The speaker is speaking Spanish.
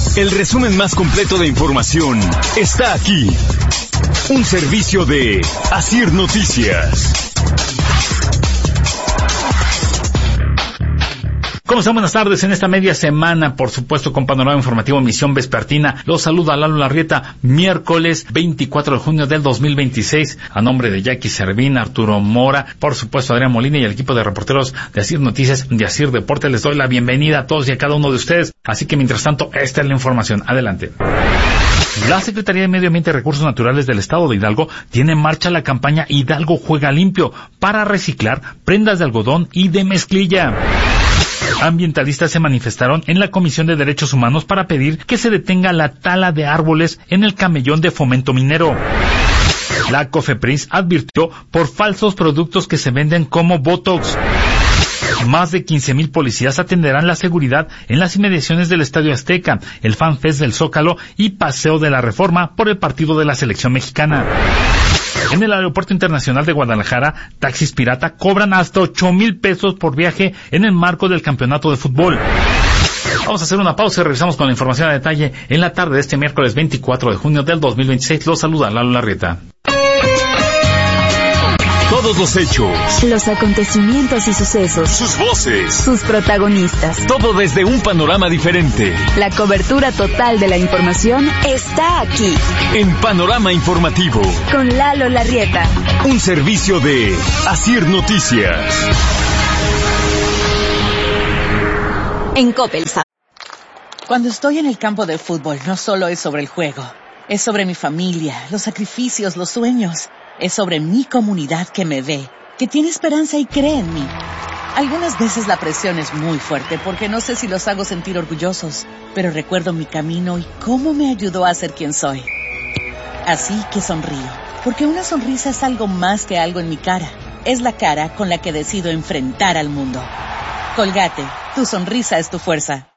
El resumen más completo de información está aquí. Un servicio de Asir Noticias. ¿Cómo están? Buenas tardes. En esta media semana, por supuesto, con Panorama Informativo Emisión Vespertina, los saluda Lalo Larrieta, miércoles 24 de junio del 2026, a nombre de Jackie Servín, Arturo Mora, por supuesto, Adrián Molina y el equipo de reporteros de Asir Noticias, de Asir Deportes. Les doy la bienvenida a todos y a cada uno de ustedes. Así que, mientras tanto, esta es la información. Adelante. La Secretaría de Medio Ambiente y Recursos Naturales del Estado de Hidalgo tiene en marcha la campaña Hidalgo Juega Limpio para reciclar prendas de algodón y de mezclilla. Ambientalistas se manifestaron en la Comisión de Derechos Humanos para pedir que se detenga la tala de árboles en el camellón de Fomento Minero. La COFEPRIS advirtió por falsos productos que se venden como Botox. Más de 15,000 policías atenderán la seguridad en las inmediaciones del Estadio Azteca, el FanFest del Zócalo y Paseo de la Reforma por el partido de la selección mexicana. En el Aeropuerto Internacional de Guadalajara, taxis pirata cobran hasta 8,000 pesos por viaje en el marco del campeonato de fútbol. Vamos a hacer una pausa y regresamos con la información a detalle en la tarde de este miércoles 24 de junio del 2026. Los saluda Lalo Larrieta. Todos los hechos, los acontecimientos y sucesos, sus voces, sus protagonistas, todo desde un panorama diferente. La cobertura total de la información está aquí, en Panorama Informativo, con Lalo Larrieta. Un servicio de Asir Noticias. En Coppel. Cuando estoy en el campo de fútbol, no solo es sobre el juego, es sobre mi familia, los sacrificios, los sueños. Es sobre mi comunidad que me ve, que tiene esperanza y cree en mí. Algunas veces la presión es muy fuerte porque no sé si los hago sentir orgullosos, pero recuerdo mi camino y cómo me ayudó a ser quien soy. Así que sonrío, porque una sonrisa es algo más que algo en mi cara. Es la cara con la que decido enfrentar al mundo. Colgate, tu sonrisa es tu fuerza.